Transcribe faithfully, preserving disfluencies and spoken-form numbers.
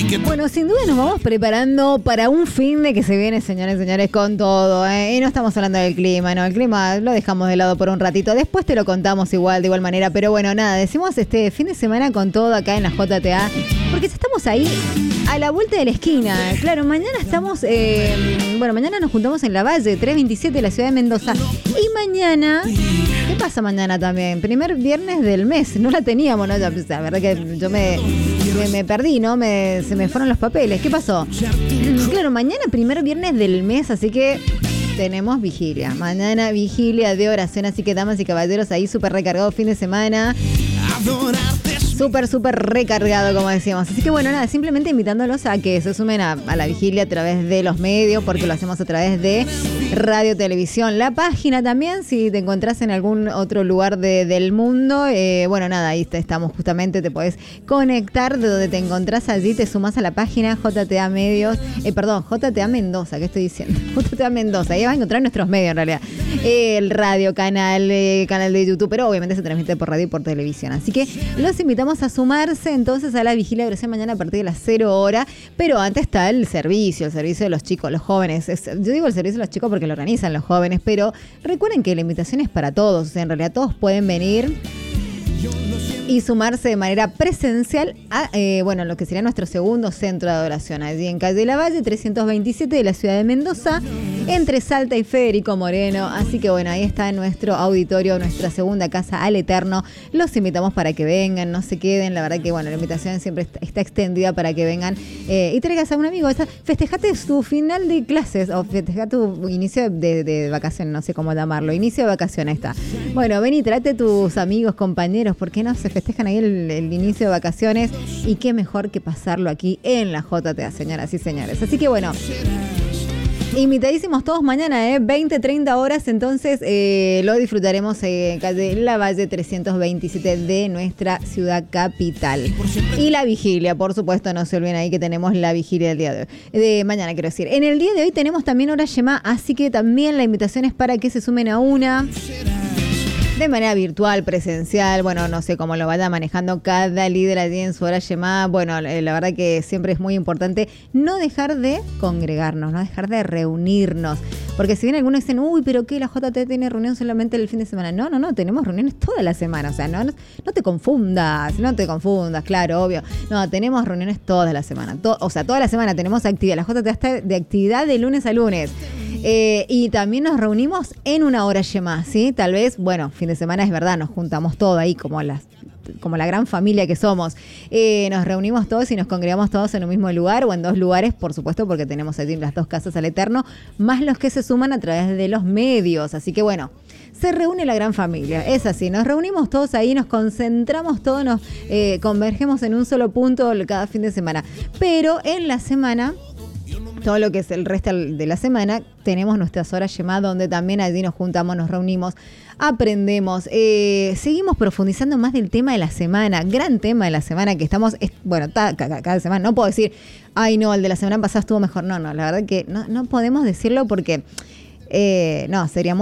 Bueno, sin duda nos vamos preparando para un fin de que se viene, señores y señores, con todo, ¿eh? Y no estamos hablando del clima, no, el clima lo dejamos de lado por un ratito, después te lo contamos igual, de igual manera, pero bueno, nada, decimos este fin de semana con todo acá en la J T A, porque ya estamos ahí a la vuelta de la esquina. Claro, mañana estamos, eh, bueno, mañana nos juntamos en La Valle, trescientos veintisiete de la ciudad de Mendoza, y mañana... ¿Qué pasa mañana también? Primer viernes del mes, no la teníamos, ¿no? La verdad que yo me, me, me perdí, ¿no? Me, se me fueron los papeles. ¿Qué pasó? Claro, mañana primer viernes del mes, así que tenemos vigilia. Mañana vigilia de oración, así que damas y caballeros, ahí súper recargado fin de semana. Súper, súper recargado, como decíamos. Así que bueno, nada, simplemente invitándolos a que se sumen a, a la vigilia a través de los medios, porque lo hacemos a través de radio, televisión, la página también, si te encontrás en algún otro lugar de, del mundo. Eh, bueno, nada, ahí estamos justamente, te podés conectar de donde te encontrás allí, te sumás a la página J T A Medios, eh, perdón, J T A Mendoza, ¿qué estoy diciendo? J T A Mendoza, ahí vas a encontrar nuestros medios en realidad. Eh, el radio, canal, eh, canal de YouTube, pero obviamente se transmite por radio y por televisión. Así que los invitamos a sumarse entonces a la vigilia de oración mañana a partir de las cero horas, pero antes está el servicio, el servicio de los chicos, los jóvenes. Es, yo digo el servicio de los chicos porque lo organizan los jóvenes, pero recuerden que la invitación es para todos, o sea, en realidad todos pueden venir y sumarse de manera presencial a, eh, bueno, lo que sería nuestro segundo centro de adoración, allí en calle Lavalle, trescientos veintisiete de la ciudad de Mendoza, entre Salta y Federico Moreno. Así que bueno, ahí está nuestro auditorio, nuestra segunda casa al Eterno. Los invitamos para que vengan, no se queden. La verdad que bueno, la invitación siempre está, está extendida para que vengan eh, y traigas a un amigo. Esta, festejate tu final de clases o festejate tu inicio de, de vacaciones, no sé cómo llamarlo, inicio de vacaciones está. Bueno, ven y trate tus amigos, compañeros, ¿por qué no se festejan ahí el, el inicio de vacaciones? Y qué mejor que pasarlo aquí en la J T A, señoras y señores. Así que bueno, invitadísimos todos mañana, ¿eh? veinte, treinta horas, entonces eh, lo disfrutaremos en calle Lavalle trescientos veintisiete de nuestra ciudad capital. Y la vigilia, por supuesto, no se olviden ahí que tenemos la vigilia del día de hoy, de mañana quiero decir. En el día de hoy tenemos también hora Shema, así que también la invitación es para que se sumen a una... de manera virtual, presencial, bueno, no sé cómo lo vaya manejando cada líder allí en su hora Shema. Bueno, la verdad que siempre es muy importante no dejar de congregarnos, no dejar de reunirnos. Porque si bien algunos dicen, uy, pero ¿qué? La J T tiene reunión solamente el fin de semana. No, no, no, tenemos reuniones toda la semana. O sea, no, no, no te confundas, no te confundas, claro, obvio. No, tenemos reuniones toda la semana. To- o sea, toda la semana tenemos actividad. La J T está de actividad de lunes a lunes. Eh, y también nos reunimos en una hora Shema, ¿sí? Tal vez, bueno, fin de semana es verdad, nos juntamos todos ahí como las... como la gran familia que somos, eh, nos reunimos todos y nos congregamos todos en un mismo lugar o en dos lugares, por supuesto, porque tenemos allí las dos casas al Eterno, más los que se suman a través de los medios. Así que bueno, se reúne la gran familia, es así, nos reunimos todos ahí, nos concentramos todos, nos eh, convergemos en un solo punto cada fin de semana, pero en la semana... todo lo que es el resto de la semana, tenemos nuestras horas Shema, donde también allí nos juntamos, nos reunimos, aprendemos, eh, seguimos profundizando más del tema de la semana, gran tema de la semana que estamos, es, bueno, ta, cada, cada semana, no puedo decir, ay no, el de la semana pasada estuvo mejor, no, no, la verdad que no, no podemos decirlo porque, eh, no, sería muy